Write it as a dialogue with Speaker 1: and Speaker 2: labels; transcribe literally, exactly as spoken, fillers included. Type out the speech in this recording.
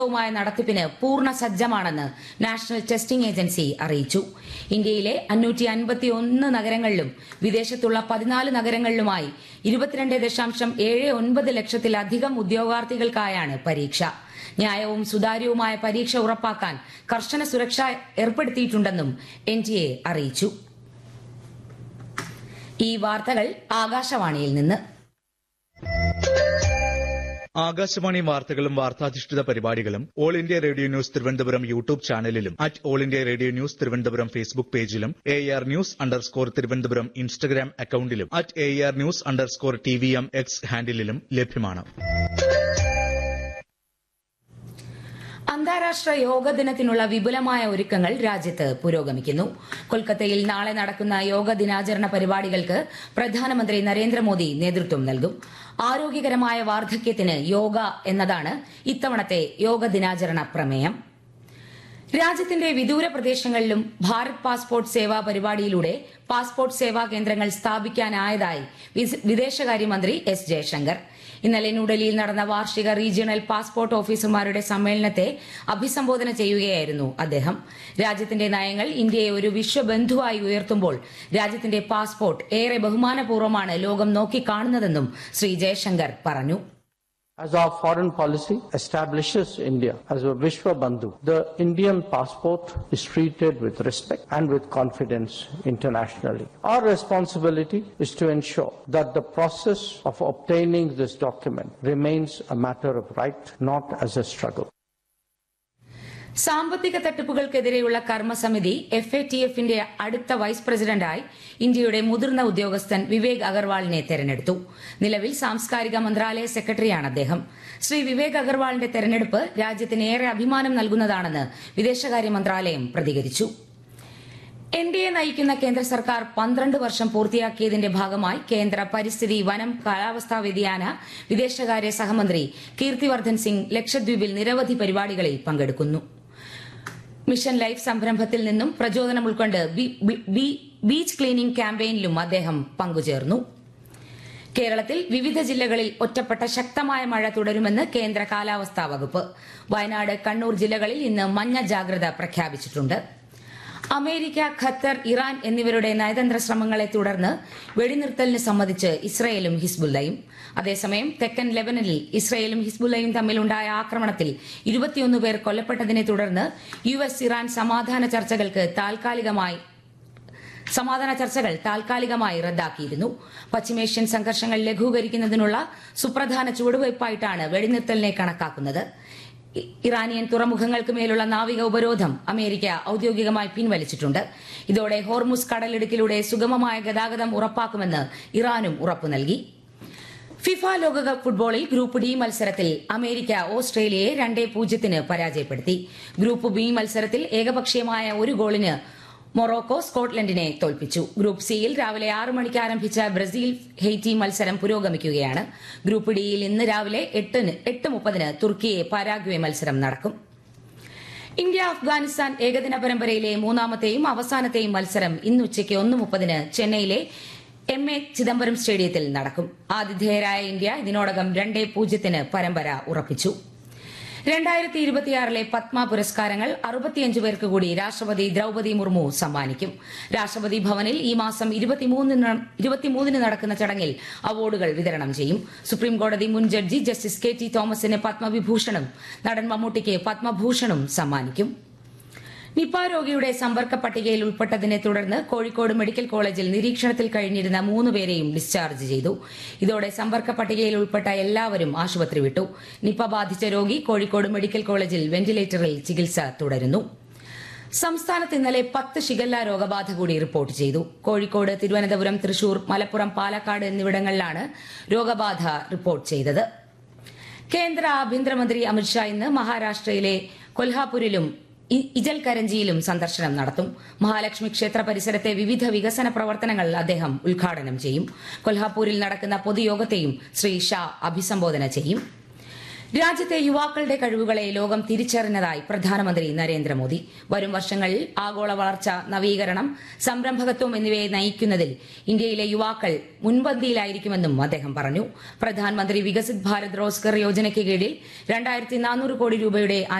Speaker 1: മായ നടത്തിപ്പിന് പൂർണ്ണ സജ്ജമാണെന്ന് നാഷണൽ ടെസ്റ്റിംഗ് ഏജൻസി അറിയിച്ചു. ഇന്ത്യയിലെ അഞ്ഞൂറ്റി അൻപത്തി ഒന്ന് നഗരങ്ങളിലും വിദേശത്തുള്ള പതിനാല് നഗരങ്ങളിലുമായി ഇരുപത്തിരണ്ട് ദശാംശം ഏഴ് ഒൻപത് ലക്ഷത്തിലധികം ഉദ്യോഗാർത്ഥികൾക്കായാണ് പരീക്ഷ. ന്യായവും സുതാര്യവുമായ പരീക്ഷ ഉറപ്പാക്കാൻ കർശന സുരക്ഷ ഏർപ്പെടുത്തിയിട്ടുണ്ടെന്നും എൻ ടി എ അറിയിച്ചു. ഈ വാർത്തകൾ ആകാശവാണിയിൽ നിന്ന്.
Speaker 2: ആകാശവാണി വാർത്തകളും വാർത്താധിഷ്ഠിത പരിപാടികളും all India radio news Thiruvananthapuram YouTube ചാനലിലും at all India radio news Thiruvananthapuram Facebook പേജിലും A R news underscore Thiruvananthapuram Instagram അക്കൌണ്ടിലും at A R news underscore T V M X ഹാൻഡിലും ലഭ്യമാണ്.
Speaker 1: അന്താരാഷ്ട്ര യോഗ ദിനത്തിനുള്ള വിപുലമായ ഒരുക്കങ്ങൾ രാജ്യത്ത് പുരോഗമിക്കുന്നു. കൊൽക്കത്തയിൽ നാളെ നടക്കുന്ന യോഗ ദിനാചരണ പരിപാടികൾക്ക് പ്രധാനമന്ത്രി നരേന്ദ്രമോദി നേതൃത്വം നൽകും. ആരോഗ്യകരമായ വാർദ്ധക്യത്തിന് യോഗ എന്നതാണ് ഇത്തവണത്തെ യോഗ ദിനാചരണ പ്രമേയം. രാജ്യത്തിന്റെ വിദൂര പ്രദേശങ്ങളിലും ഭാരത് പാസ്പോർട്ട് സേവാ പരിപാടിയിലൂടെ പാസ്പോർട്ട് സേവാ കേന്ദ്രങ്ങൾ സ്ഥാപിക്കാനായതായി വിദേശകാര്യമന്ത്രി എസ് ജയശങ്കർ. ഇന്നലെ ന്യൂഡൽഹിയിൽ നടന്ന വാർഷിക റീജിയണൽ പാസ്പോർട്ട് ഓഫീസർമാരുടെ സമ്മേളനത്തെ അഭിസംബോധന ചെയ്യുകയായിരുന്നു അദ്ദേഹം. രാജ്യത്തിന്റെ നയങ്ങൾ ഇന്ത്യയെ ഒരു വിശ്വബന്ധുവായി ഉയർത്തുമ്പോൾ രാജ്യത്തിന്റെ പാസ്പോർട്ട് ഏറെ ബഹുമാനപൂർവ്വമാണ് ലോകം നോക്കിക്കാണുന്നതെന്നും ശ്രീ ജയശങ്കർ പറഞ്ഞു.
Speaker 3: As our foreign policy establishes India as a Vishwa Bandhu, the Indian passport is treated with respect and with confidence internationally. Our responsibility is to ensure that the process of obtaining this document remains a matter of right, not as a struggle.
Speaker 1: സാമ്പത്തിക തട്ടിപ്പുകൾക്കെതിരെയുള്ള കർമ്മസമിതി F A T എഫിന്റെ അടുത്ത vice പ്രസിഡന്റായി ഇന്ത്യയുടെ മുതിർന്ന ഉദ്യോഗസ്ഥൻ വിവേക് അഗർവാളിനെ തെരഞ്ഞെടുത്തു. നിലവിൽ സാംസ്കാരിക മന്ത്രാലയ സെക്രട്ടറിയാണ് അദ്ദേഹം. ശ്രീ വിവേക് അഗർവാളിന്റെ തെരഞ്ഞെടുപ്പ് രാജ്യത്തിന് ഏറെ അഭിമാനം നൽകുന്നതാണെന്ന് വിദേശകാര്യ മന്ത്രാലയം പ്രതികരിച്ചു. എൻ ഡി എ നയിക്കുന്ന കേന്ദ്ര സർക്കാർ പന്ത്രണ്ട് വർഷം പൂർത്തിയാക്കിയതിന്റെ ഭാഗമായി കേന്ദ്ര പരിസ്ഥിതി, വനം, കാലാവസ്ഥാ വ്യതിയാന, വിദേശകാര്യ സഹമന്ത്രി കീർത്തിവർദ്ധൻ സിംഗ് ലക്ഷദ്വീപിൽ നിരവധി പരിപാടികളിൽ പങ്കെടുക്കുന്നു. മിഷൻ ലൈഫ് സംരംഭത്തിൽ നിന്നും പ്രചോദനം ഉൾക്കൊണ്ട് ബീച്ച് ക്ലീനിംഗ് ക്യാമ്പയിനിലും അദ്ദേഹം പങ്കുചേർന്നു. കേരളത്തിൽ വിവിധ ജില്ലകളിൽ ഒറ്റപ്പെട്ട ശക്തമായ മഴ തുടരുമെന്ന് കേന്ദ്ര കാലാവസ്ഥാ വകുപ്പ്. വയനാട്, കണ്ണൂർ ജില്ലകളിൽ ഇന്ന് മഞ്ഞ ജാഗ്രത പ്രഖ്യാപിച്ചിട്ടുണ്ട്. അമേരിക്ക, ഖത്തർ, ഇറാൻ എന്നിവരുടെ നയതന്ത്ര ശ്രമങ്ങളെ തുടർന്ന് വെടിനിർത്തലിന് സമ്മതിച്ച് ഇസ്രയേലും ഹിസ്ബുല്ലയും. അതേസമയം തെക്കൻ ലെബനനിൽ ഇസ്രയേലും ഹിസ്ബുല്ലയും തമ്മിലുണ്ടായ ആക്രമണത്തിൽ ഇരുപത്തിയൊന്ന് പേർ കൊല്ലപ്പെട്ടതിനെ തുടർന്ന് യു എസ് ഇറാൻ സമാധാന ചർച്ചകൾക്ക് താൽക്കാലികമായി സമാധാന ചർച്ചകൾ താൽക്കാലികമായി റദ്ദാക്കിയിരുന്നു. പശ്ചിമേഷ്യൻ സംഘർഷങ്ങൾ ലഘൂകരിക്കുന്നതിനുള്ള സുപ്രധാന ചുവടുവയ്പായിട്ടാണ് വെടിനിർത്തലിനെ കണക്കാക്കുന്നത്. ഇറാനിയൻ തുറമുഖങ്ങൾക്ക് മേലുള്ള നാവിക ഉപരോധം അമേരിക്ക ഔദ്യോഗികമായി പിൻവലിച്ചിട്ടുണ്ട്. ഇതോടെ ഹോർമുസ് കടലിടുക്കിലൂടെ സുഗമമായ ഗതാഗതം ഉറപ്പാക്കുമെന്ന് ഇറാനും ഉറപ്പു നൽകി. ഫിഫ ലോകകപ്പ് ഫുട്ബോളിൽ ഗ്രൂപ്പ് ഡി മത്സരത്തിൽ അമേരിക്ക ഓസ്ട്രേലിയയെ രണ്ടേ പൂജ്യത്തിന് പരാജയപ്പെടുത്തി. ഗ്രൂപ്പ് ബി മത്സരത്തിൽ ഏകപക്ഷീയമായ ഒരു ഗോളിന് മൊറോക്കോ സ്കോട്ട്ലൻഡിനെ തോൽപ്പിച്ചു. ഗ്രൂപ്പ് സിയിൽ രാവിലെ ആറ് മണിക്ക് ആരംഭിച്ച ബ്രസീൽ ഹെയ്റ്റി മത്സരം പുരോഗമിക്കുകയാണ്. ഗ്രൂപ്പ് ഡിയിൽ ഇന്ന് രാവിലെ എട്ടിന് എട്ട് മുപ്പതിന് തുർക്കിയെ പരാഗ്വേ മത്സരം നടക്കും. ഇന്ത്യ അഫ്ഗാനിസ്ഥാൻ ഏകദിന പരമ്പരയിലെ മൂന്നാമത്തെയും അവസാനത്തെയും മത്സരം ഇന്ന് ഉച്ചയ്ക്ക് ഒന്ന് മുപ്പതിന് ചെന്നൈയിലെ എം എ ചിദംബരം സ്റ്റേഡിയത്തിൽ നടക്കും. ആതിഥേയരായ ഇന്ത്യ ഇതിനോടകം രണ്ടേ പൂജ്യത്തിന് പരമ്പര ഉറപ്പിച്ചു. രണ്ടായിരത്തി ഇരുപത്തിയാറിലെ പത്മ പുരസ്കാരങ്ങൾ അറുപത്തിയഞ്ച് പേർക്ക് കൂടി രാഷ്ട്രപതി ദ്രൌപദി മുർമു സമ്മാനിക്കും. രാഷ്ട്രപതി ഭവനിൽ ഈ മാസം ഇരുപത്തിമൂന്നിന് നടക്കുന്ന ചടങ്ങിൽ അവാർഡുകൾ വിതരണം ചെയ്യും. സുപ്രീംകോടതി മുൻ ജഡ്ജി ജസ്റ്റിസ് കെ ടി തോമസിന് പത്മവിഭൂഷണും നടൻ മമ്മൂട്ടിക്ക് പത്മഭൂഷണും സമ്മാനിക്കും. നിപ രോഗിയുടെ സമ്പർക്ക പട്ടികയിൽ ഉൾപ്പെട്ടതിനെ തുടർന്ന് കോഴിക്കോട് മെഡിക്കൽ കോളേജിൽ നിരീക്ഷണത്തിൽ കഴിഞ്ഞിരുന്ന മൂന്നുപേരെയും ഡിസ്ചാർജ് ചെയ്തു. ഇതോടെ സമ്പർക്ക പട്ടികയിൽ ഉൾപ്പെട്ട എല്ലാവരും ആശുപത്രി വിട്ടു. നിപ ബാധിച്ച രോഗി കോഴിക്കോട് മെഡിക്കൽ കോളേജിൽ വെന്റിലേറ്ററിൽ ചികിത്സ തുടരുന്നു. സംസ്ഥാനത്ത് ഇന്നലെ പത്ത് ഷിഗല്ല രോഗബാധ കൂടി റിപ്പോർട്ട് ചെയ്തു. കോഴിക്കോട്, തിരുവനന്തപുരം, തൃശൂർ, മലപ്പുറം, പാലക്കാട് എന്നിവിടങ്ങളിലാണ് രോഗബാധ റിപ്പോർട്ട് ചെയ്തത്. കേന്ദ്ര ആഭ്യന്തരമന്ത്രി അമിത്ഷാ ഇന്ന് മഹാരാഷ്ട്രയിലെ കൊൽഹാപൂരിലും ഇജൽകരഞ്ചിയിലും സന്ദർശനം നടത്തും. മഹാലക്ഷ്മി ക്ഷേത്ര പരിസരത്തെ വിവിധ വികസന പ്രവർത്തനങ്ങൾ അദ്ദേഹം ഉദ്ഘാടനം ചെയ്യും. കൊൽഹാപൂരിൽ നടക്കുന്ന പൊതുയോഗത്തെയും ശ്രീ ഷാ അഭിസംബോധന ചെയ്യും. രാജ്യത്തെ യുവാക്കളുടെ കഴിവുകളെ ലോകം തിരിച്ചറിഞ്ഞതായി പ്രധാനമന്ത്രി നരേന്ദ്രമോദി. വരും വർഷങ്ങളിൽ ആഗോള വളർച്ച, നവീകരണം, സംരംഭകത്വം എന്നിവയെ നയിക്കുന്നതിൽ ഇന്ത്യയിലെ യുവാക്കൾ മുൻപന്തിയിലായിരിക്കുമെന്നും അദ്ദേഹം പറഞ്ഞു. പ്രധാനമന്ത്രി വികസിത് ഭാരത് റോസ്ഗർ യോജനയ്ക്ക് കീഴിൽ രണ്ടായിരത്തി നാനൂറ് കോടി രൂപയുടെ